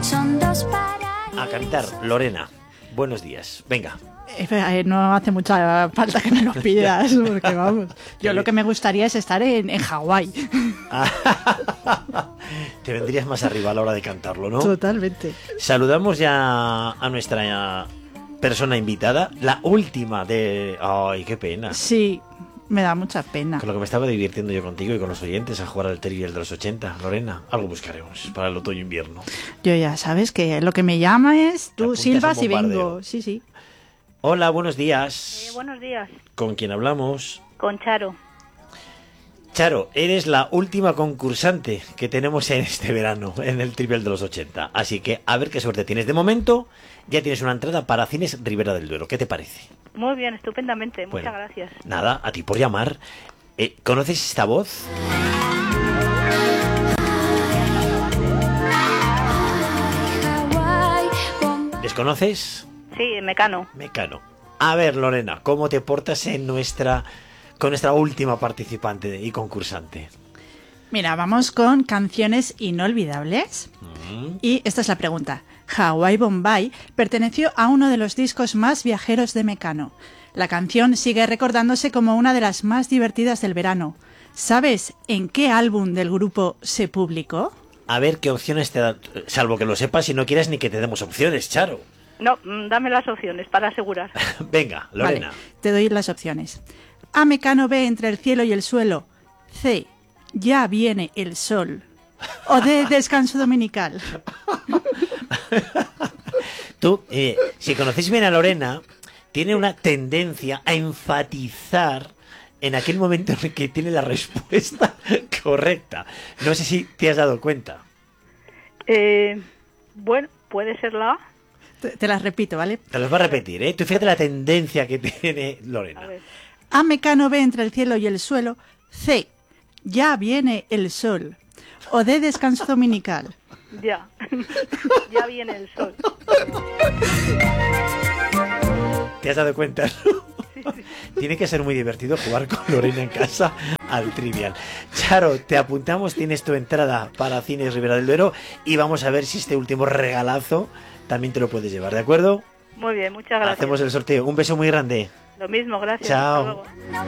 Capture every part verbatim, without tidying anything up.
son dos para... A cantar, Lorena. Buenos días. Venga. Eh, no hace mucha falta que me lo pidas, porque vamos. Yo lo que me gustaría es estar en, en Hawái. Te vendrías más arriba a la hora de cantarlo, ¿no? Totalmente. Saludamos ya a nuestra persona invitada, la última de... Ay, qué pena. Sí, me da mucha pena. Con lo que me estaba divirtiendo yo contigo y con los oyentes a jugar al trivial de los ochenta. Lorena, algo buscaremos para el otoño-invierno. Yo ya sabes que lo que me llama es tú silbas y vengo. Sí, sí. Hola, buenos días. Eh, buenos días. ¿Con quién hablamos? Con Charo. Charo, eres la última concursante que tenemos en este verano, en el trivial de los ochenta. Así que a ver qué suerte tienes. De momento, ya tienes una entrada para Cines Ribera del Duero. ¿Qué te parece? Muy bien, estupendamente. Bueno, muchas gracias. Nada, a ti por llamar. Eh, ¿Conoces esta voz? ¿Desconoces? Sí, Mecano. Mecano. A ver, Lorena, ¿cómo te portas en nuestra con nuestra última participante y concursante? Mira, vamos con canciones inolvidables. Mm. Y esta es la pregunta. Hawái Bombay perteneció a uno de los discos más viajeros de Mecano. La canción sigue recordándose como una de las más divertidas del verano. ¿Sabes en qué álbum del grupo se publicó? A ver qué opciones te da, salvo que lo sepas y no quieras ni que te demos opciones, Charo. No, dame las opciones para asegurar. Venga, Lorena. Vale, te doy las opciones. A, Mecano ve entre el cielo y el suelo. C, ya viene el sol. O D, descanso dominical. Tú, eh, si conocéis bien a Lorena, tiene una tendencia a enfatizar en aquel momento en el que tiene la respuesta correcta. No sé si te has dado cuenta. Eh, bueno, puede ser la A. Te, te las repito, ¿vale? Te las va a repetir, ¿eh? Tú fíjate la tendencia que tiene Lorena. A ver. A, Mecano ve entre el cielo y el suelo. C, ya viene el sol. O D, descanso dominical. Ya. Ya viene el sol. ¿Te has dado cuenta? Sí, sí. Tiene que ser muy divertido jugar con Lorena en casa al trivial. Charo, te apuntamos, tienes tu entrada para Cines Ribera del Duero y vamos a ver si este último regalazo también te lo puedes llevar, ¿de acuerdo? Muy bien, muchas gracias. Hacemos el sorteo. Un beso muy grande. Lo mismo, gracias. Chao.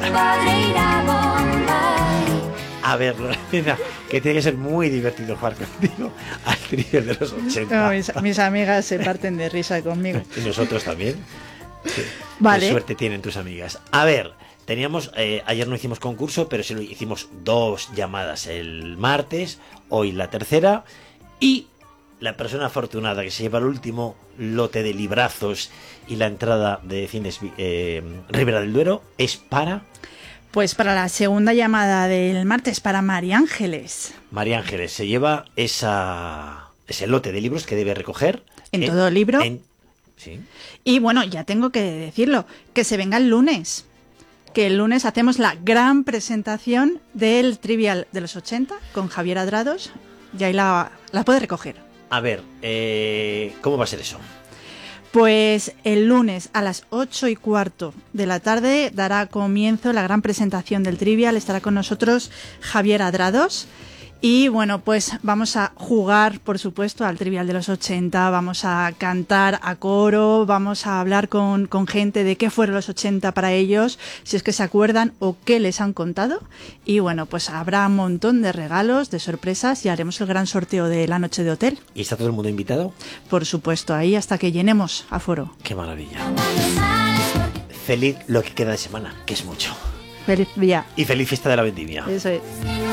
A ver, Lorena, que tiene que ser muy divertido jugar contigo al trivial de los ochenta. No, mis, mis amigas se parten de risa conmigo. Y nosotros también. Sí. Vale. Qué suerte tienen tus amigas. A ver, teníamos, eh, ayer no hicimos concurso, pero sí lo hicimos dos llamadas el martes, hoy la tercera, y la persona afortunada que se lleva el último lote de librazos y la entrada de Cines eh, Ribera del Duero es para... Pues para la segunda llamada del martes, para María Ángeles. María Ángeles se lleva esa, ese lote de libros que debe recoger. En, en todo libro. En, sí. Y bueno, ya tengo que decirlo, que se venga el lunes. Que el lunes hacemos la gran presentación del Trivial de los ochenta con Javier Adrados y ahí la, la puede recoger. A ver, eh, ¿cómo va a ser eso? Pues el lunes a las ocho y cuarto de la tarde dará comienzo la gran presentación del Trivial. Estará con nosotros Javier Adrados. Y bueno, pues vamos a jugar, por supuesto, al Trivial de los ochenta, vamos a cantar a coro, vamos a hablar con, con gente de qué fueron los ochenta para ellos, si es que se acuerdan o qué les han contado. Y bueno, pues habrá un montón de regalos, de sorpresas y haremos el gran sorteo de la noche de hotel. ¿Y está todo el mundo invitado? Por supuesto, ahí hasta que llenemos aforo. ¡Qué maravilla! Feliz lo que queda de semana, que es mucho. Feliz día. Y feliz fiesta de la vendimia. Eso es.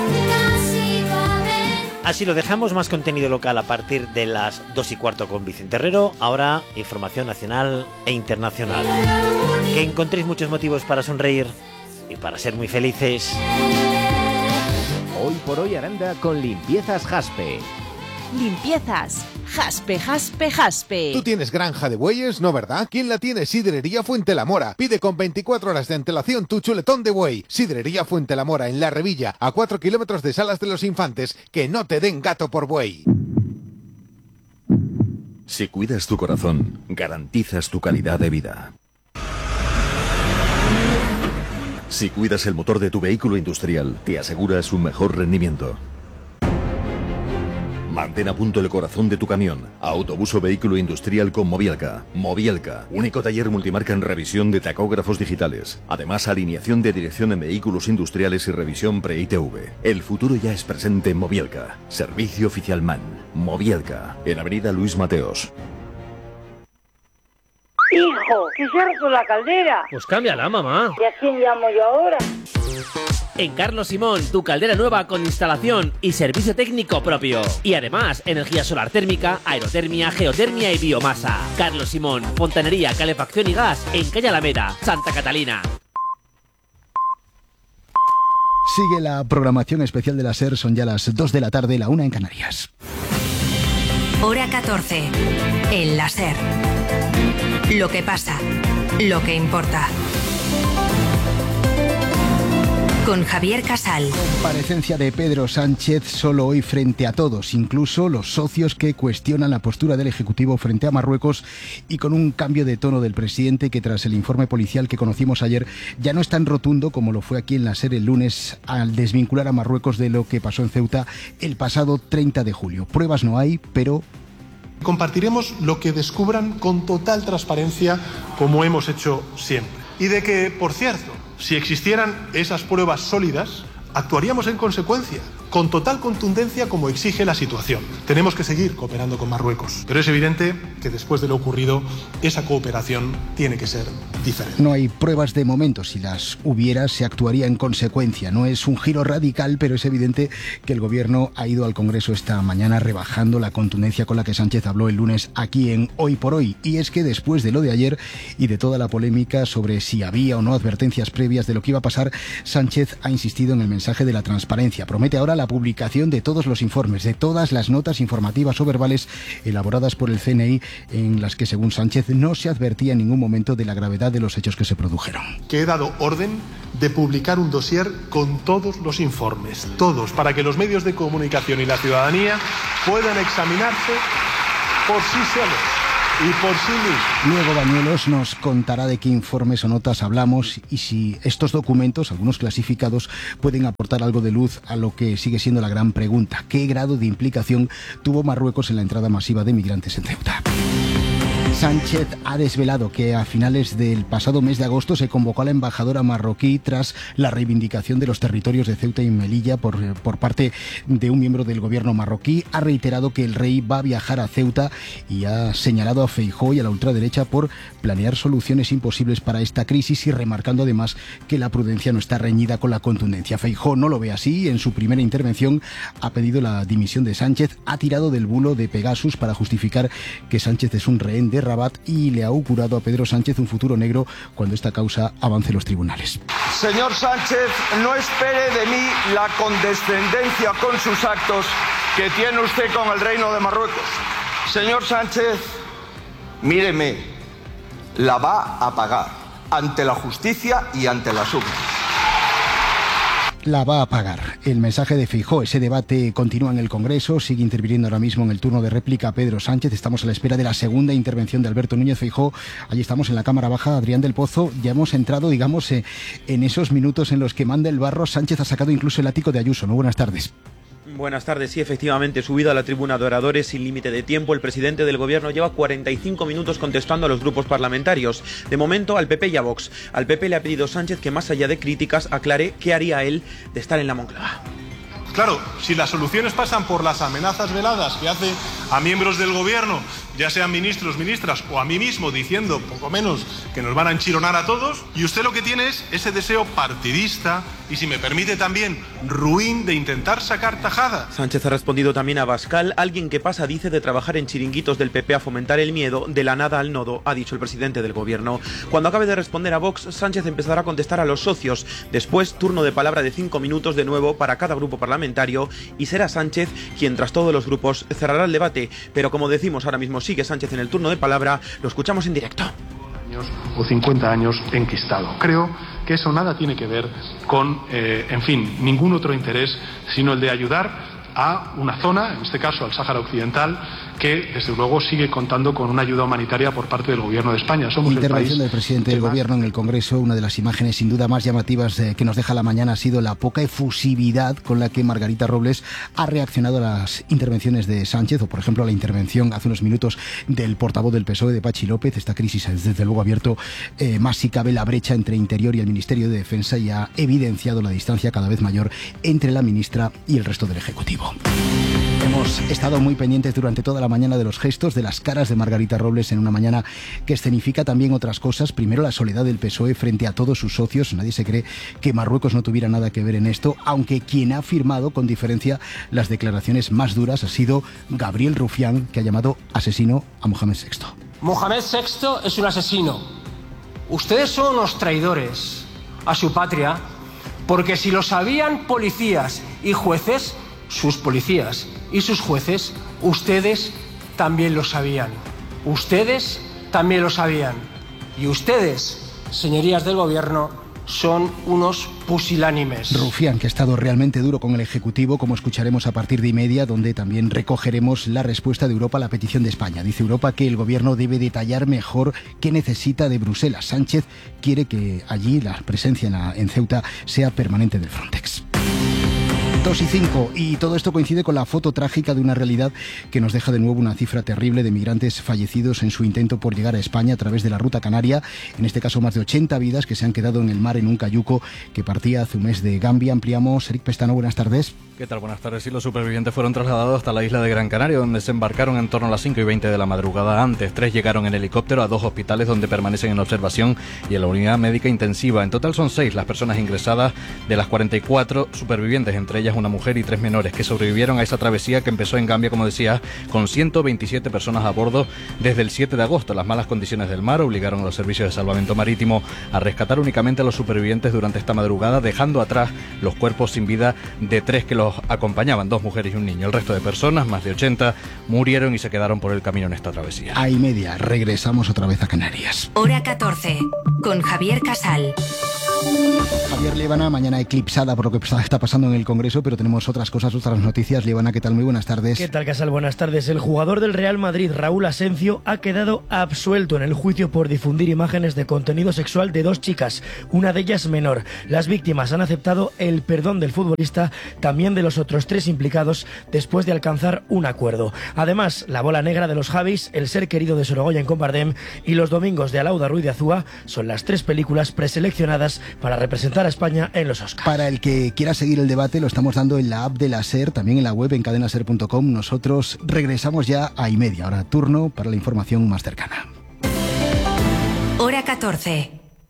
Así lo dejamos, más contenido local a partir de las dos y cuarto con Vicente Herrero. Ahora, información nacional e internacional. Que encontréis muchos motivos para sonreír y para ser muy felices. Hoy por hoy Aranda con Limpiezas Jaspe. Limpiezas Jaspe, Jaspe, Jaspe. Tú tienes granja de bueyes, ¿no verdad? ¿Quién la tiene? Sidrería Fuente la Mora. Pide con veinticuatro horas de antelación tu chuletón de buey. Sidrería Fuente la Mora en La Revilla, a cuatro kilómetros de Salas de los Infantes. Que no te den gato por buey. Si cuidas tu corazón, garantizas tu calidad de vida. Si cuidas el motor de tu vehículo industrial, te aseguras un mejor rendimiento. Mantén a punto el corazón de tu camión. Autobús o vehículo industrial con Mobielka. Mobielka, único taller multimarca en revisión de tacógrafos digitales. Además, alineación de dirección en vehículos industriales y revisión pre-I T V. El futuro ya es presente en Mobielka. Servicio oficial MAN. Mobielka, en Avenida Luis Mateos. Hijo, que se ha roto la caldera. Pues cámbiala, mamá. ¿Y a quién llamo yo ahora? En Carlos Simón, tu caldera nueva con instalación y servicio técnico propio. Y además, energía solar térmica, aerotermia, geotermia y biomasa. Carlos Simón, fontanería, calefacción y gas en calle Alameda, Santa Catalina. Sigue la programación especial de la SER, son ya las dos de la tarde, la una en Canarias. Hora catorce, en la SER. Lo que pasa, lo que importa. Con Javier Casal. Comparecencia de Pedro Sánchez solo hoy frente a todos, incluso los socios que cuestionan la postura del Ejecutivo frente a Marruecos, y con un cambio de tono del presidente que tras el informe policial que conocimos ayer ya no es tan rotundo como lo fue aquí en la SER el lunes al desvincular a Marruecos de lo que pasó en Ceuta el pasado treinta de julio. Pruebas no hay, pero... Compartiremos lo que descubran con total transparencia, como hemos hecho siempre. Y de que, por cierto, si existieran esas pruebas sólidas, actuaríamos en consecuencia, con total contundencia como exige la situación. Tenemos que seguir cooperando con Marruecos, pero es evidente que después de lo ocurrido, esa cooperación tiene que ser diferente. No hay pruebas de momento. Si las hubiera, se actuaría en consecuencia. No es un giro radical, pero es evidente que el Gobierno ha ido al Congreso esta mañana rebajando la contundencia con la que Sánchez habló el lunes aquí en Hoy por Hoy. Y es que después de lo de ayer y de toda la polémica sobre si había o no advertencias previas de lo que iba a pasar, Sánchez ha insistido en el mensaje de la transparencia. Promete ahora la publicación de todos los informes, de todas las notas informativas o verbales elaboradas por el C N I, en las que, según Sánchez, no se advertía en ningún momento de la gravedad de los hechos que se produjeron. Que he dado orden de publicar un dossier con todos los informes, todos, para que los medios de comunicación y la ciudadanía puedan examinarse por sí solos y por sí mismos. Luego Bañuelos nos contará de qué informes o notas hablamos y si estos documentos, algunos clasificados, pueden aportar algo de luz a lo que sigue siendo la gran pregunta: ¿qué grado de implicación tuvo Marruecos en la entrada masiva de migrantes en Ceuta? Sánchez ha desvelado que a finales del pasado mes de agosto se convocó a la embajadora marroquí tras la reivindicación de los territorios de Ceuta y Melilla por, por parte de un miembro del gobierno marroquí. Ha reiterado que el rey va a viajar a Ceuta y ha señalado a Feijóo y a la ultraderecha por planear soluciones imposibles para esta crisis, y remarcando además que la prudencia no está reñida con la contundencia. Feijóo no lo ve así. En su primera intervención ha pedido la dimisión de Sánchez, ha tirado del bulo de Pegasus para justificar que Sánchez es un rehén de Rabat y le ha augurado a Pedro Sánchez un futuro negro cuando esta causa avance en los tribunales. Señor Sánchez, no espere de mí la condescendencia con sus actos que tiene usted con el Reino de Marruecos. Señor Sánchez, míreme, la va a pagar ante la justicia y ante las urnas. La va a pagar. El mensaje de Feijóo. Ese debate continúa en el Congreso. Sigue interviniendo ahora mismo en el turno de réplica Pedro Sánchez. Estamos a la espera de la segunda intervención de Alberto Núñez Feijóo. Allí estamos en la Cámara Baja. Adrián del Pozo. Ya hemos entrado, digamos, eh, en esos minutos en los que manda el barro. Sánchez ha sacado incluso el ático de Ayuso, ¿no? Buenas tardes. Buenas tardes. Sí, efectivamente, subido a la tribuna de oradores sin límite de tiempo, el presidente del gobierno lleva cuarenta y cinco minutos contestando a los grupos parlamentarios. De momento, al P P y a Vox. Al P P le ha pedido Sánchez que, más allá de críticas, aclare qué haría él de estar en la Moncloa. Claro, si las soluciones pasan por las amenazas veladas que hace a miembros del gobierno, ya sean ministros, ministras o a mí mismo, diciendo poco menos que nos van a enchironar a todos, y usted lo que tiene es ese deseo partidista y, si me permite, también ruin de intentar sacar tajada. Sánchez ha respondido también a Abascal. Alguien que pasa, dice, de trabajar en chiringuitos del P P a fomentar el miedo, de la nada al nodo, ha dicho el presidente del gobierno. Cuando acabe de responder a Vox, Sánchez empezará a contestar a los socios. Después, turno de palabra de cinco minutos de nuevo para cada grupo parlamentario, y será Sánchez quien, tras todos los grupos, cerrará el debate. Pero, como decimos, ahora mismo sigue Sánchez en el turno de palabra. Lo escuchamos en directo. O cincuenta años enquistado. Creo que eso nada tiene que ver con, eh, en fin, ningún otro interés, sino el de ayudar a una zona, en este caso al Sáhara Occidental, que desde luego sigue contando con una ayuda humanitaria por parte del Gobierno de España. Somos Intervención el país del presidente del Gobierno en el Congreso. Una de las imágenes sin duda más llamativas eh, que nos deja la mañana ha sido la poca efusividad con la que Margarita Robles ha reaccionado a las intervenciones de Sánchez, o por ejemplo a la intervención hace unos minutos del portavoz del P S O E, de Pachi López. Esta crisis ha desde luego abierto eh, más si cabe la brecha entre Interior y el Ministerio de Defensa y ha evidenciado la distancia cada vez mayor entre la ministra y el resto del Ejecutivo. Hemos estado muy pendientes durante toda la mañana de los gestos, de las caras de Margarita Robles en una mañana que escenifica también otras cosas. Primero, la soledad del P S O E frente a todos sus socios. Nadie se cree que Marruecos no tuviera nada que ver en esto, aunque quien ha firmado con diferencia las declaraciones más duras ha sido Gabriel Rufián, que ha llamado asesino a Mohamed sexto. Mohamed sexto es un asesino. Ustedes son unos traidores a su patria, porque si lo sabían policías y jueces, sus policías y sus jueces, ustedes también lo sabían. Ustedes también lo sabían. Y ustedes, señorías del Gobierno, son unos pusilánimes. Rufián, que ha estado realmente duro con el Ejecutivo, como escucharemos a partir de y media, donde también recogeremos la respuesta de Europa a la petición de España. Dice Europa que el Gobierno debe detallar mejor qué necesita de Bruselas. Sánchez quiere que allí la presencia en, la, en Ceuta sea permanente del Frontex. dos y cinco, y todo esto coincide con la foto trágica de una realidad que nos deja de nuevo una cifra terrible de migrantes fallecidos en su intento por llegar a España a través de la ruta canaria. En este caso, más de ochenta vidas que se han quedado en el mar en un cayuco que partía hace un mes de Gambia. Ampliamos. Eric Pestano, buenas tardes. ¿Qué tal? Buenas tardes. Y los supervivientes fueron trasladados hasta la isla de Gran Canaria, donde se embarcaron en torno a las cinco y veinte de la madrugada. Antes, tres llegaron en helicóptero a dos hospitales donde permanecen en observación y en la unidad médica intensiva. En total son seis las personas ingresadas de las cuarenta y cuatro supervivientes, entre ellas una mujer y tres menores, que sobrevivieron a esa travesía que empezó en Gambia, como decía, con ciento veintisiete personas a bordo desde el siete de agosto. Las malas condiciones del mar obligaron a los servicios de salvamento marítimo a rescatar únicamente a los supervivientes durante esta madrugada, dejando atrás los cuerpos sin vida de tres que los acompañaban, dos mujeres y un niño. El resto de personas, más de ochenta, murieron y se quedaron por el camino en esta travesía. A y media, regresamos otra vez a Canarias. Hora catorce, con Javier Casal. Javier, Líbana, mañana eclipsada por lo que está pasando en el Congreso, pero tenemos otras cosas, otras noticias. Líbana, ¿qué tal? Muy buenas tardes. ¿Qué tal, Casal? Buenas tardes. El jugador del Real Madrid, Raúl Asencio, ha quedado absuelto en el juicio por difundir imágenes de contenido sexual de dos chicas, una de ellas menor. Las víctimas han aceptado el perdón del futbolista, también de los otros tres implicados, después de alcanzar un acuerdo. Además, La bola negra de los Javis, El ser querido de Sorogoyen con Bardem y Los domingos de Alauda Ruiz de Azúa son las tres películas preseleccionadas para representar a España en los Oscars. Para el que quiera seguir el debate, lo estamos dando en la app de la SER, también en la web en cadena ser punto com. Nosotros regresamos ya a y media. Ahora turno para la información más cercana. Hora catorce.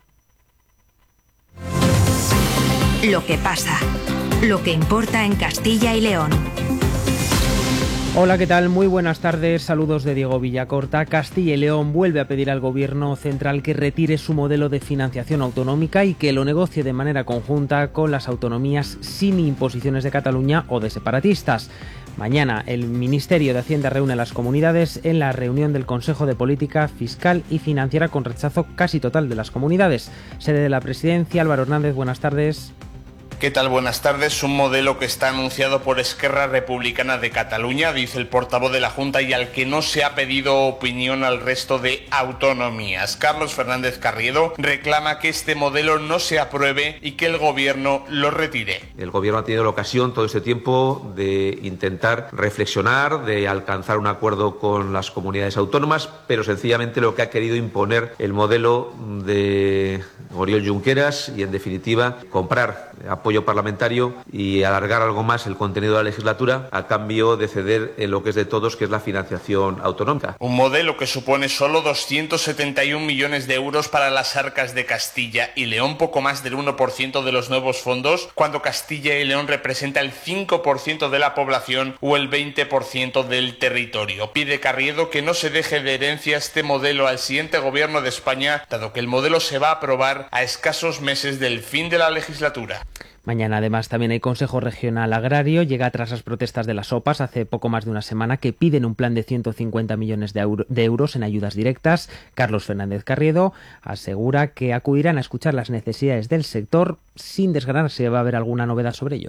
Lo que pasa, lo que importa en Castilla y León. Hola, ¿qué tal? Muy buenas tardes. Saludos de Diego Villacorta. Castilla y León vuelve a pedir al Gobierno central que retire su modelo de financiación autonómica y que lo negocie de manera conjunta con las autonomías sin imposiciones de Cataluña o de separatistas. Mañana el Ministerio de Hacienda reúne a las comunidades en la reunión del Consejo de Política Fiscal y Financiera con rechazo casi total de las comunidades. Sede de la Presidencia, Álvaro Hernández, buenas tardes. ¿Qué tal? Buenas tardes. Un modelo que está anunciado por Esquerra Republicana de Cataluña, dice el portavoz de la Junta, y al que no se ha pedido opinión al resto de autonomías. Carlos Fernández Carriedo reclama que este modelo no se apruebe y que el Gobierno lo retire. El Gobierno ha tenido la ocasión todo este tiempo de intentar reflexionar, de alcanzar un acuerdo con las comunidades autónomas, pero sencillamente lo que ha querido imponer el modelo de Oriol Junqueras y, en definitiva, comprar apoyo parlamentario y alargar algo más el contenido de la legislatura a cambio de ceder en lo que es de todos, que es la financiación autonómica. Un modelo que supone solo doscientos setenta y un millones de euros para las arcas de Castilla y León, poco más del uno por ciento de los nuevos fondos, cuando Castilla y León representa el cinco por ciento de la población o el veinte por ciento del territorio. Pide Carriedo que no se deje de herencia este modelo al siguiente Gobierno de España, dado que el modelo se va a aprobar a escasos meses del fin de la legislatura. Mañana además también hay Consejo Regional Agrario. Llega tras las protestas de las OPAs hace poco más de una semana, que piden un plan de ciento cincuenta millones de, euro, de euros en ayudas directas. Carlos Fernández Carriedo asegura que acudirán a escuchar las necesidades del sector sin desgranar si va a haber alguna novedad sobre ello.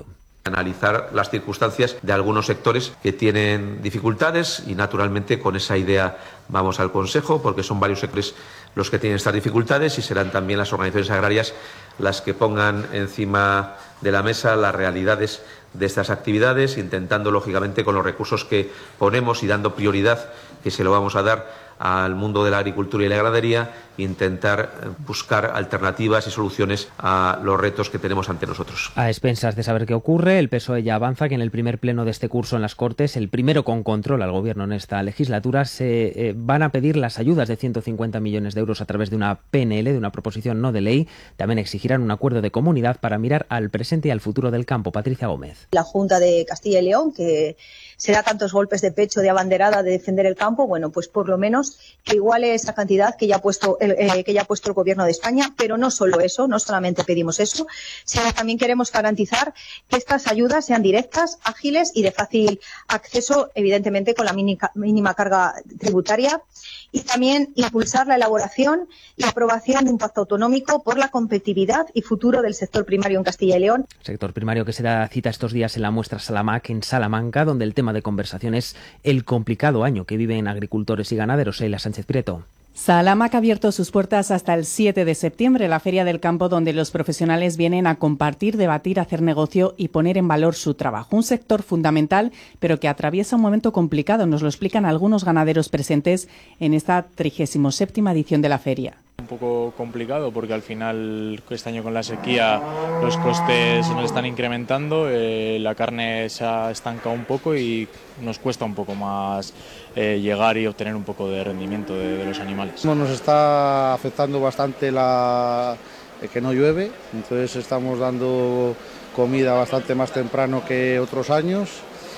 analizar las circunstancias de algunos sectores que tienen dificultades y naturalmente con esa idea vamos al Consejo, porque son varios sectores los que tienen estas dificultades y serán también las organizaciones agrarias las que pongan encima de la mesa las realidades de estas actividades, intentando lógicamente con los recursos que ponemos y dando prioridad que se lo vamos a dar al mundo de la agricultura y la ganadería, intentar buscar alternativas y soluciones a los retos que tenemos ante nosotros. A expensas de saber qué ocurre, el P S O E ya avanza que en el primer pleno de este curso en las Cortes, el primero con control al Gobierno en esta legislatura, se eh, van a pedir las ayudas de ciento cincuenta millones de euros a través de una P N L, de una proposición no de ley. También exigirán un acuerdo de comunidad para mirar al presente y al futuro del campo. Patricia Gómez. La Junta de Castilla y León, que se da tantos golpes de pecho de abanderada de defender el campo, bueno, pues por lo menos que iguale esa cantidad que ya ha puesto el, eh, que ya ha puesto el Gobierno de España, pero no solo eso, no solamente pedimos eso, sino también queremos garantizar que estas ayudas sean directas, ágiles y de fácil acceso, evidentemente con la mínima, mínima carga tributaria, y también impulsar la elaboración y aprobación de un pacto autonómico por la competitividad y futuro del sector primario en Castilla y León. Sector primario que se da cita estos días en la muestra Salamac en Salamanca, donde el tema de conversación es el complicado año que viven agricultores y ganaderos. Sheila Sánchez Prieto. Salamac ha abierto sus puertas hasta el siete de septiembre, la Feria del Campo, donde los profesionales vienen a compartir, debatir, hacer negocio y poner en valor su trabajo. Un sector fundamental, pero que atraviesa un momento complicado. Nos lo explican algunos ganaderos presentes en esta trigésima séptima edición de la feria. Un poco complicado porque al final este año con la sequía los costes se nos están incrementando, eh, la carne se ha estancado un poco y nos cuesta un poco más eh, llegar y obtener un poco de rendimiento de, de los animales. Nos está afectando bastante la eh, que no llueve, entonces estamos dando comida bastante más temprano que otros años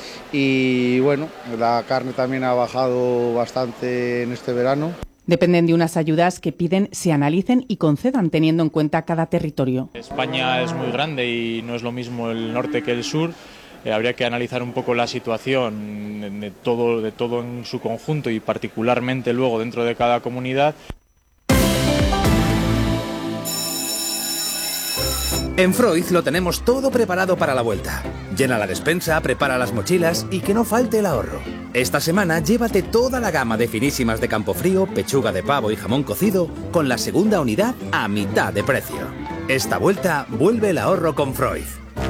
y bueno, la carne también ha bajado bastante en este verano. Dependen de unas ayudas que piden se analicen y concedan teniendo en cuenta cada territorio. España es muy grande y no es lo mismo el norte que el sur. Eh, habría que analizar un poco la situación de todo, de todo en su conjunto y particularmente luego dentro de cada comunidad. En Freud lo tenemos todo preparado para la vuelta. Llena la despensa, prepara las mochilas y que no falte el ahorro. Esta semana llévate toda la gama de finísimas de Campofrío, pechuga de pavo y jamón cocido con la segunda unidad a mitad de precio. Esta vuelta vuelve el ahorro con Freud.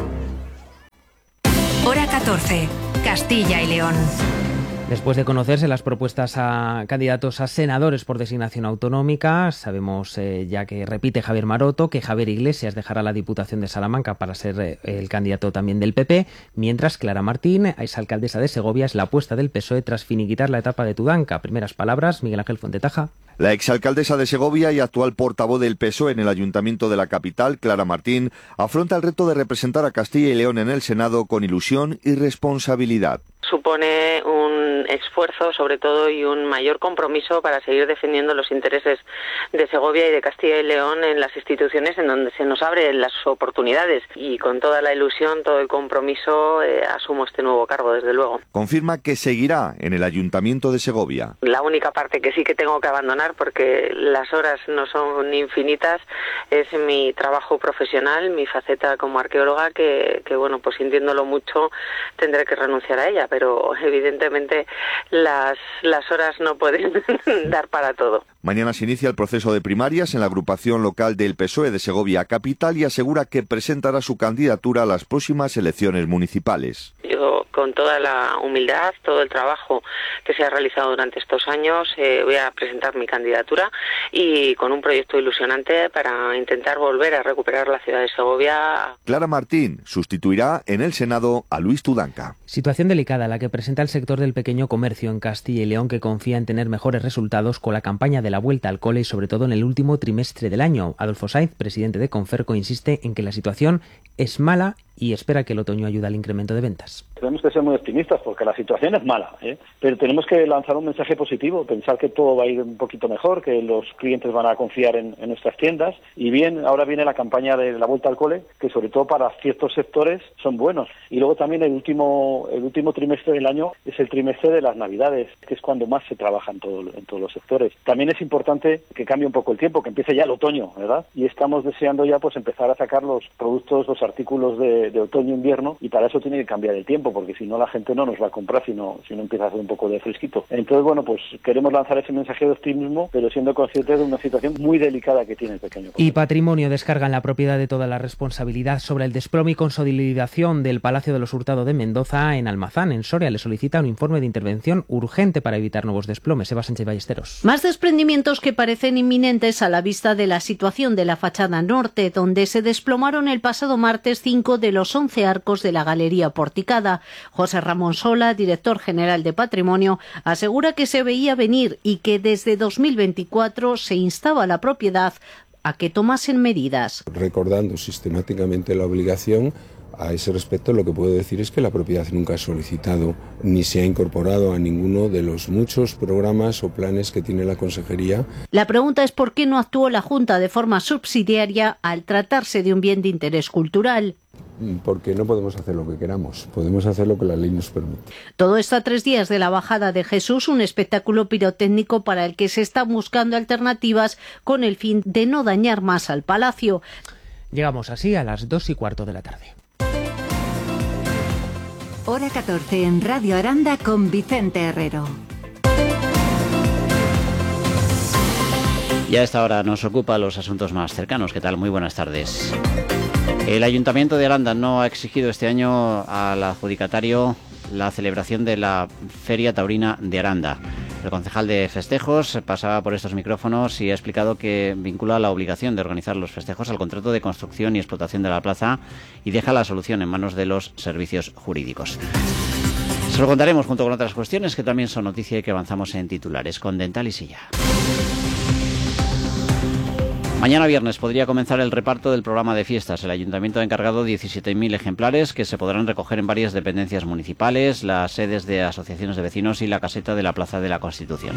Hora catorce, Castilla y León. Después de conocerse las propuestas a candidatos a senadores por designación autonómica, sabemos eh, ya que repite Javier Maroto, que Javier Iglesias dejará la Diputación de Salamanca para ser eh, el candidato también del P P, mientras Clara Martín, exalcaldesa de Segovia, es la apuesta del P S O E tras finiquitar la etapa de Tudanca. Primeras palabras, Miguel Ángel Fuentetaja. La exalcaldesa de Segovia y actual portavoz del P S O E en el Ayuntamiento de la capital, Clara Martín, afronta el reto de representar a Castilla y León en el Senado con ilusión y responsabilidad. Supone un esfuerzo, sobre todo, y un mayor compromiso para seguir defendiendo los intereses de Segovia y de Castilla y León en las instituciones en donde se nos abren las oportunidades. Y con toda la ilusión, todo el compromiso, eh, asumo este nuevo cargo, desde luego. Confirma que seguirá en el Ayuntamiento de Segovia. La única parte que sí que tengo que abandonar, porque las horas no son infinitas, es mi trabajo profesional, mi faceta como arqueóloga, que, que bueno, pues sintiéndolo mucho, tendré que renunciar a ella. Pero evidentemente las, las horas no pueden dar para todo. Mañana se inicia el proceso de primarias en la agrupación local del P S O E de Segovia Capital y asegura que presentará su candidatura a las próximas elecciones municipales. Yo, con toda la humildad, todo el trabajo que se ha realizado durante estos años, eh, voy a presentar mi candidatura y con un proyecto ilusionante para intentar volver a recuperar la ciudad de Segovia. Clara Martín sustituirá en el Senado a Luis Tudanca. Situación delicada la que presenta el sector del pequeño comercio en Castilla y León, que confía en tener mejores resultados con la campaña de la vuelta al cole y sobre todo en el último trimestre del año. Adolfo Sainz, presidente de Conferco, insiste en que la situación es mala y espera que el otoño ayude al incremento de ventas. Tenemos que ser muy optimistas porque la situación es mala, ¿eh? Pero tenemos que lanzar un mensaje positivo, pensar que todo va a ir un poquito mejor, que los clientes van a confiar en, en nuestras tiendas. Y bien, ahora viene la campaña de la vuelta al cole, que sobre todo para ciertos sectores son buenos. Y luego también el último el último trimestre del año es el trimestre de las Navidades, que es cuando más se trabaja en, todo, en todos los sectores. También es es importante que cambie un poco el tiempo, que empiece ya el otoño, ¿verdad? Y estamos deseando ya pues empezar a sacar los productos, los artículos de, de otoño-invierno, y para eso tiene que cambiar el tiempo, porque si no la gente no nos va a comprar si no, si no empieza a hacer un poco de fresquito. Entonces, bueno, pues queremos lanzar ese mensaje de optimismo, pero siendo conscientes de una situación muy delicada que tiene el pequeño comercio. Y Patrimonio descarga en la propiedad de toda la responsabilidad sobre el desplome y consolidación del Palacio de los Hurtado de Mendoza en Almazán, en Soria. Le solicita un informe de intervención urgente para evitar nuevos desplomes. Eva Sánchez Ballesteros. Más desprendimientos que parecen inminentes a la vista de la situación de la fachada norte, donde se desplomaron el pasado martes cinco de los once arcos de la galería porticada. José Ramón Sola, director general de Patrimonio, asegura que se veía venir y que desde dos mil veinticuatro se instaba a la propiedad a que tomasen medidas. Recordando sistemáticamente la obligación, a ese respecto lo que puedo decir es que la propiedad nunca ha solicitado ni se ha incorporado a ninguno de los muchos programas o planes que tiene la Consejería. La pregunta es por qué no actuó la Junta de forma subsidiaria al tratarse de un bien de interés cultural. Porque no podemos hacer lo que queramos, podemos hacer lo que la ley nos permite. Todo esto a tres días de la bajada de Jesús, un espectáculo pirotécnico para el que se está buscando alternativas con el fin de no dañar más al palacio. Llegamos así a las dos y cuarto de la tarde. Hora catorce en Radio Aranda con Vicente Herrero. Y a esta hora nos ocupa los asuntos más cercanos. ¿Qué tal? Muy buenas tardes. El Ayuntamiento de Aranda no ha exigido este año al adjudicatario la celebración de la Feria Taurina de Aranda. El concejal de festejos pasaba por estos micrófonos y ha explicado que vincula la obligación de organizar los festejos al contrato de construcción y explotación de la plaza y deja la solución en manos de los servicios jurídicos. Se lo contaremos junto con otras cuestiones que también son noticia y que avanzamos en titulares con Dental y Silla. Mañana viernes podría comenzar el reparto del programa de fiestas. El Ayuntamiento ha encargado diecisiete mil ejemplares que se podrán recoger en varias dependencias municipales, las sedes de asociaciones de vecinos y la caseta de la Plaza de la Constitución.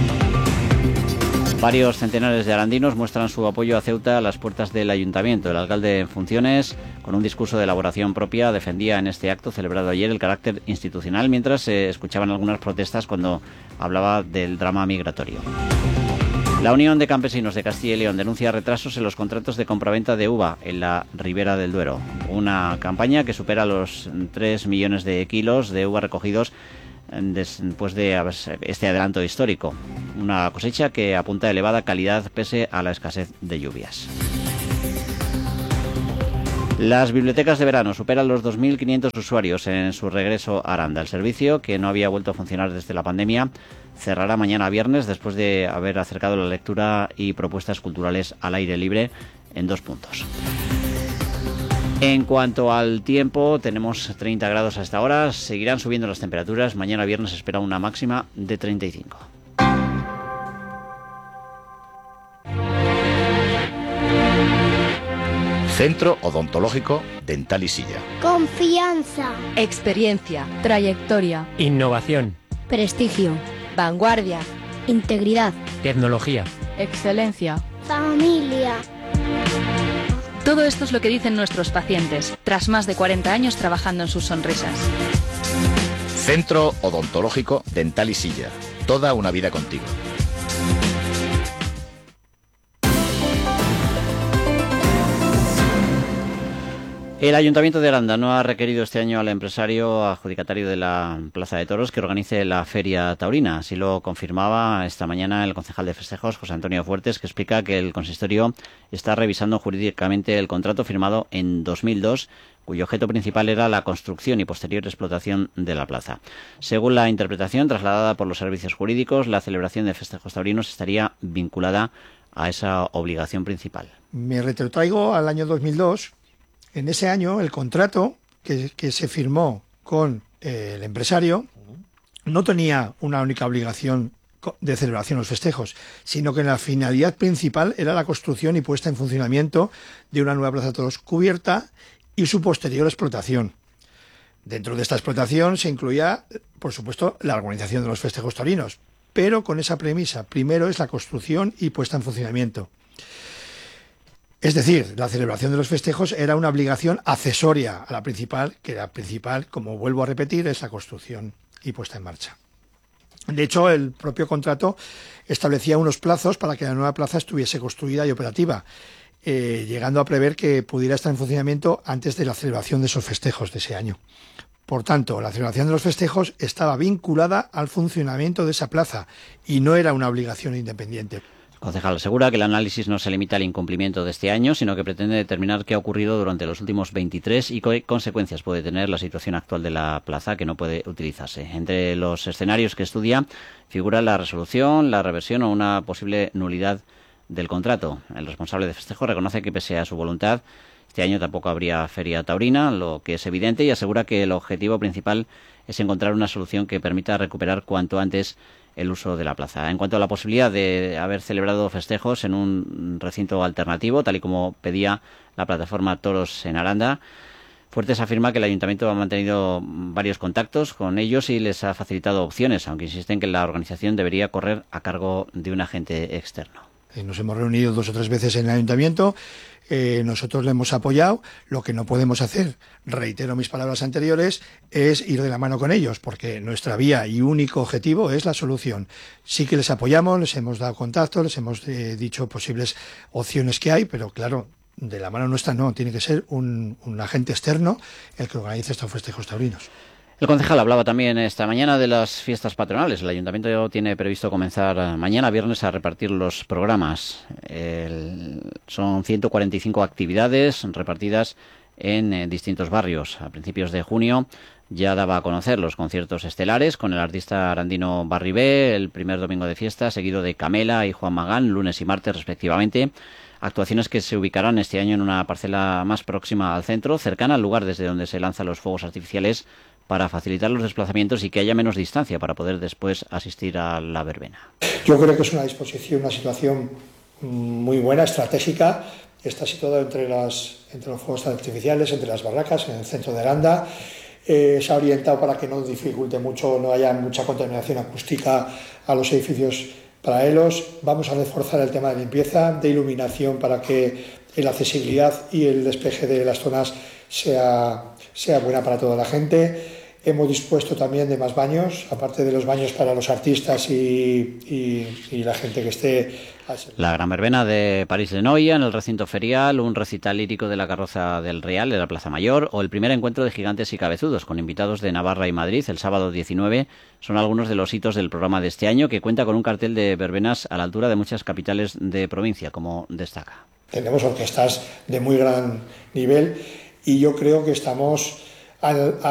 Varios centenares de arandinos muestran su apoyo a Ceuta a las puertas del Ayuntamiento. El alcalde en funciones, con un discurso de elaboración propia, defendía en este acto celebrado ayer el carácter institucional, mientras se escuchaban algunas protestas cuando hablaba del drama migratorio. La Unión de Campesinos de Castilla y León denuncia retrasos en los contratos de compraventa de uva en la Ribera del Duero. Una campaña que supera los tres millones de kilos de uva recogidos después de este adelanto histórico. Una cosecha que apunta a elevada calidad pese a la escasez de lluvias. Las bibliotecas de verano superan los dos mil quinientos usuarios en su regreso a Aranda. El servicio, que no había vuelto a funcionar desde la pandemia, cerrará mañana viernes después de haber acercado la lectura y propuestas culturales al aire libre en dos puntos. En cuanto al tiempo, tenemos treinta grados a esta hora, seguirán subiendo las temperaturas. Mañana viernes se espera una máxima de treinta y cinco. Centro Odontológico Dental y Silla. Confianza. Experiencia. Trayectoria. Innovación. Prestigio. Vanguardia. Integridad. Tecnología. Excelencia. Familia. Todo esto es lo que dicen nuestros pacientes, tras más de cuarenta años trabajando en sus sonrisas. Centro Odontológico Dental y Silla. Toda una vida contigo. El Ayuntamiento de Aranda no ha requerido este año al empresario adjudicatario de la Plaza de Toros que organice la Feria Taurina. Así lo confirmaba esta mañana el concejal de festejos, José Antonio Fuertes, que explica que el consistorio está revisando jurídicamente el contrato firmado en dos mil dos, cuyo objeto principal era la construcción y posterior explotación de la plaza. Según la interpretación trasladada por los servicios jurídicos, la celebración de festejos taurinos estaría vinculada a esa obligación principal. Me retrotraigo al año dos mil dos. En ese año, el contrato que, que se firmó con eh, el empresario no tenía una única obligación de celebración de los festejos, sino que la finalidad principal era la construcción y puesta en funcionamiento de una nueva plaza de toros cubierta y su posterior explotación. Dentro de esta explotación se incluía, por supuesto, la organización de los festejos taurinos, pero con esa premisa: primero es la construcción y puesta en funcionamiento. Es decir, la celebración de los festejos era una obligación accesoria a la principal, que la principal, como vuelvo a repetir, es la construcción y puesta en marcha. De hecho, el propio contrato establecía unos plazos para que la nueva plaza estuviese construida y operativa, eh, llegando a prever que pudiera estar en funcionamiento antes de la celebración de esos festejos de ese año. Por tanto, la celebración de los festejos estaba vinculada al funcionamiento de esa plaza y no era una obligación independiente. El concejal asegura que el análisis no se limita al incumplimiento de este año, sino que pretende determinar qué ha ocurrido durante los últimos veintitrés y qué consecuencias puede tener la situación actual de la plaza, que no puede utilizarse. Entre los escenarios que estudia figura la resolución, la reversión o una posible nulidad del contrato. El responsable de festejo reconoce que, pese a su voluntad, este año tampoco habría feria taurina, lo que es evidente, y asegura que el objetivo principal es encontrar una solución que permita recuperar cuanto antes el uso de la plaza. En cuanto a la posibilidad de haber celebrado festejos en un recinto alternativo, tal y como pedía la plataforma Toros en Aranda, Fuertes afirma que el Ayuntamiento ha mantenido varios contactos con ellos y les ha facilitado opciones, aunque insisten que la organización debería correr a cargo de un agente externo. Nos hemos reunido dos o tres veces en el Ayuntamiento, eh, nosotros le hemos apoyado. Lo que no podemos hacer, reitero mis palabras anteriores, es ir de la mano con ellos, porque nuestra vía y único objetivo es la solución. Sí que les apoyamos, les hemos dado contacto, les hemos eh, dicho posibles opciones que hay, pero claro, de la mano nuestra no, tiene que ser un, un agente externo el que organice estos festejos taurinos. El concejal hablaba también esta mañana de las fiestas patronales. El Ayuntamiento tiene previsto comenzar mañana viernes a repartir los programas. El, son ciento cuarenta y cinco actividades repartidas en eh, distintos barrios. A principios de junio ya daba a conocer los conciertos estelares con el artista arandino Barribé, el primer domingo de fiesta, seguido de Camela y Juan Magán, lunes y martes respectivamente. Actuaciones que se ubicarán este año en una parcela más próxima al centro, cercana al lugar desde donde se lanzan los fuegos artificiales, para facilitar los desplazamientos y que haya menos distancia para poder después asistir a la verbena. Yo creo que es una disposición, una situación muy buena, estratégica. Está situado entre, las, entre los fuegos artificiales, entre las barracas, en el centro de Aranda. Eh, se ha orientado para que no dificulte mucho, no haya mucha contaminación acústica a los edificios paralelos. Vamos a reforzar el tema de limpieza, de iluminación, para que la accesibilidad y el despeje de las zonas sea, sea buena para toda la gente. Hemos dispuesto también de más baños, aparte de los baños para los artistas y, y, y la gente que esté. La gran verbena de París de Noia en el recinto ferial, un recital lírico de la carroza del Real en la Plaza Mayor o el primer encuentro de gigantes y cabezudos con invitados de Navarra y Madrid el sábado diecinueve son algunos de los hitos del programa de este año, que cuenta con un cartel de verbenas a la altura de muchas capitales de provincia, como destaca. Tenemos orquestas de muy gran nivel y yo creo que estamos al,